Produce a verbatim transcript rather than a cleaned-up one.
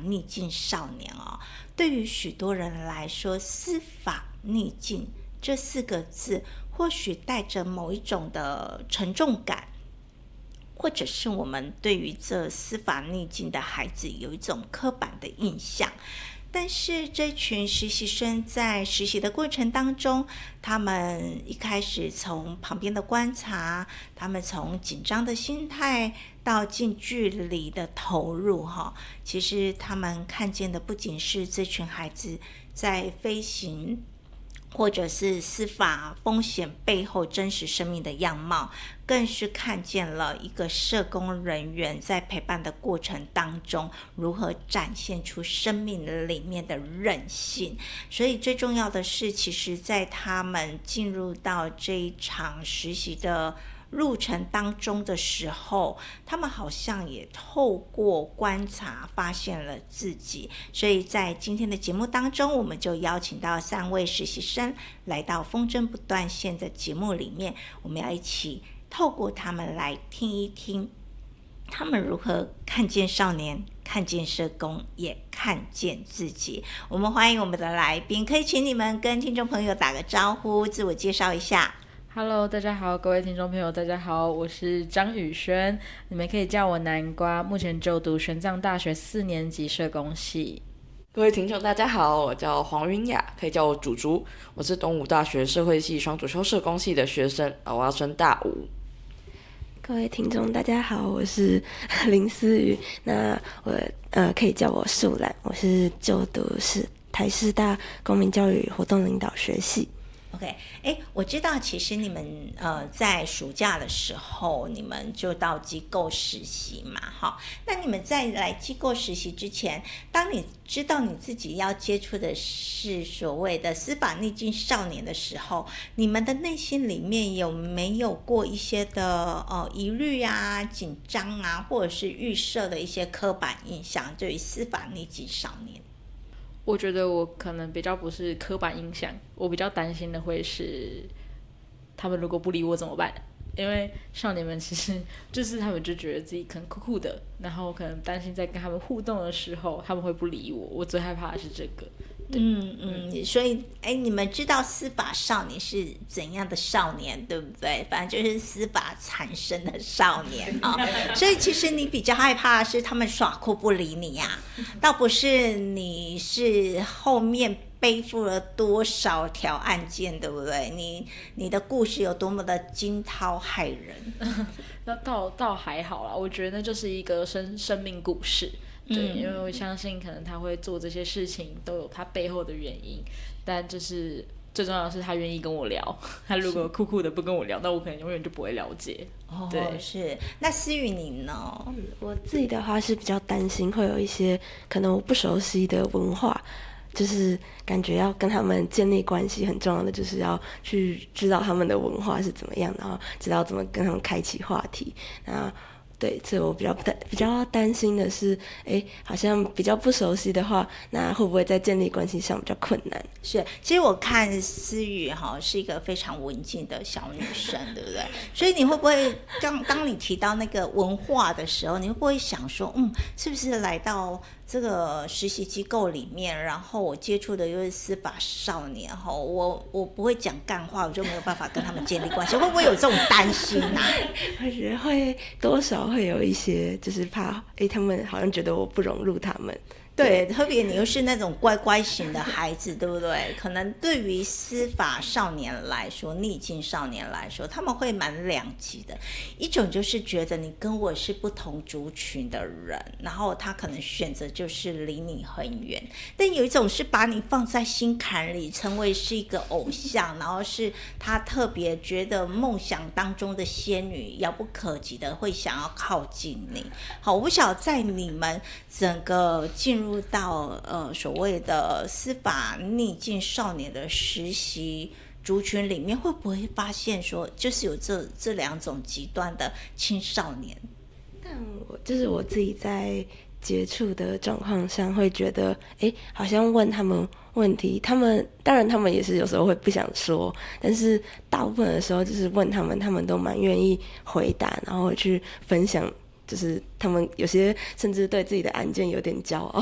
逆境少年哦，对于许多人来说，司法逆境这四个字或许带着某一种的沉重感，或者是我们对于这司法逆境的孩子有一种刻板的印象。但是这群实习生在实习的过程当中，他们一开始从旁边的观察，他们从紧张的心态到近距离的投入，其实他们看见的不仅是这群孩子在飞行或者是司法风险背后真实生命的样貌，更是看见了一个社工人员在陪伴的过程当中如何展现出生命里面的韧性。所以最重要的是，其实在他们进入到这一场实习的路程当中的时候，他们好像也透过观察发现了自己。所以在今天的节目当中，我们就邀请到三位实习生来到风筝不断线的节目里面，我们要一起透过他们来听一听他们如何看见少年，看见社工，也看见自己。我们欢迎我们的来宾，可以请你们跟听众朋友打个招呼，自我介绍一下。 Hello， 大家好，各位听众朋友，大家好，我是张宇轩，你们可以叫我南瓜，目前就读玄奘大学四年级社工系。 各位听众大家好，我叫黄云雅，可以叫我竹竹，我是东吴大学社会系双主修社工系的学生，我要升大五。 各位听众大家好，我是林思雨，那我呃可以叫我素兰，我是就读是台师大公民教育活动领导学系。 OK， 哎，我知道其实你们呃在暑假的时候，你们就到机构实习嘛，哈。那你们在来机构实习之前，当你知道你自己要接触的是所谓的司法逆境少年的时候，你们的内心里面有没有过一些的呃疑虑啊、紧张啊，或者是预设的一些刻板印象对于司法逆境少年？ 我觉得我可能比较不是刻板印象，我比较担心的会是他们如果不理我怎么办，因为少年们其实就是他们就觉得自己可能酷酷的，然后可能担心在跟他们互动的时候他们会不理我，我最害怕的是这个。 嗯嗯，所以哎，你们知道司法少年是怎样的少年，对不对？反正就是司法产生的少年啊、哦。所以其实你比较害怕的是他们耍酷不理你呀、啊，倒不是你是后面背负了多少条案件，对不对？你你的故事有多么的惊涛骇人？ 那倒倒还好啦，我觉得那就是一个生生命故事。对，因为我相信可能他会做这些事情都有他背后的原因，但就是最重要的是他愿意跟我聊，他如果酷酷的不跟我聊，那我可能永远就不会了解。 哦， 对， 是。那思雨你呢？ 嗯，我自己的话是比较担心会有一些可能我不熟悉的文化，就是感觉要跟他们建立关系很重要的就是要去知道他们的文化是怎么样，然后知道怎么跟他们开启话题。那对，这我比较担比较担心的是，哎，好像比较不熟悉的话，那会不会在建立关系上比较困难？ 是，其实我看思雨哈是一个非常文静的小女生，对不对？所以你会不会当当你提到那个文化的时候，你会不会想说，嗯，是不是来到这个实习机构里面，然后我接触的又是司法少年哈，我我不会讲干话，我就没有办法跟他们建立关系，会不会有这种担心啊？ 我觉得会多少会有一些，就是怕，哎，他们好像觉得我不融入他们。 对，特别你又是那种乖乖型的孩子，对不对？可能对于司法少年来说，逆境少年来说，他们会蛮两极的。一种就是觉得你跟我是不同族群的人，然后他可能选择就是离你很远。但有一种是把你放在心坎里，成为是一个偶像，然后是他特别觉得梦想当中的仙女，遥不可及的会想要靠近你。好，我不晓得在你们整个进入入到呃所谓的司法逆境少年的实习族群里面，会不会发现说就是有这这两种极端的青少年？ 但我就是我自己在接触的状况上会觉得，哎，好像问他们问题，他们当然他们也是有时候会不想说，但是大部分的时候就是问他们，他们都蛮愿意回答，然后去分享，就是他们有些甚至对自己的案件有点骄傲。